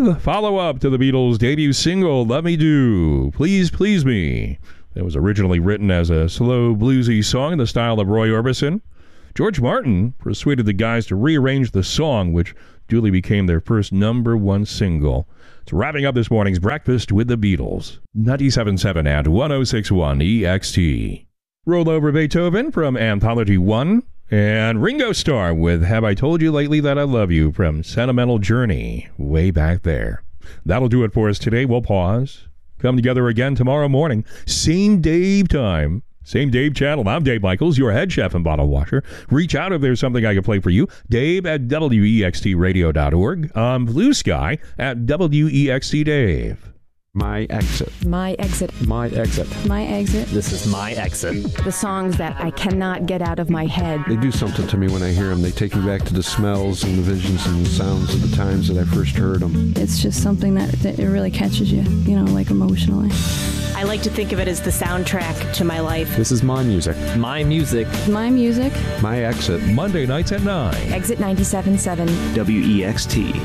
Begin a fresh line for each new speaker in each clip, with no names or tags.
the follow-up to the Beatles' debut single, Let Me Do, Please Please Me. It was originally written as a slow, bluesy song in the style of Roy Orbison. George Martin persuaded the guys to rearrange the song, which duly became their first #1 single. It's wrapping up this morning's Breakfast with the Beatles. 97.7 and 106.1 EXT. Roll Over Beethoven from Anthology 1. And Ringo Starr with Have I Told You Lately That I Love You from Sentimental Journey, way back there. That'll do it for us today. We'll pause. Come together again tomorrow morning. Same Dave time. Same Dave channel. I'm Dave Michaels, your head chef and bottle washer. Reach out if there's something I can play for you. Dave at WEXTradio.org. I'm Blue Sky at WEXTDave.
My exit.
My exit.
My exit.
My exit.
This is my exit.
The songs that I cannot get out of my head.
They do something to me when I hear them. They take me back to the smells and the visions and the sounds of the times that I first heard them.
It's just something that it really catches you, like emotionally.
I like to think of it as the soundtrack to my life.
This is my music.
My music.
My music.
My exit.
Monday nights at 9.
Exit 97.7.
WEXT.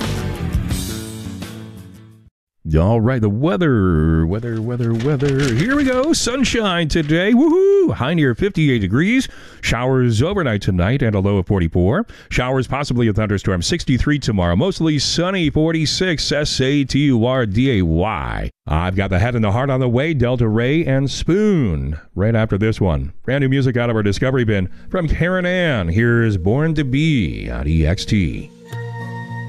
All right, the weather. Here we go. Sunshine today. Woohoo! High near 58 degrees. Showers overnight tonight and a low of 44. Showers, possibly a thunderstorm, 63 tomorrow. Mostly sunny, 46. SATURDAY. I've got the head and the heart on the way. Delta Ray and Spoon. Right after this one. Brand new music out of our Discovery bin from Karen Ann. Here's Born to Be on EXT.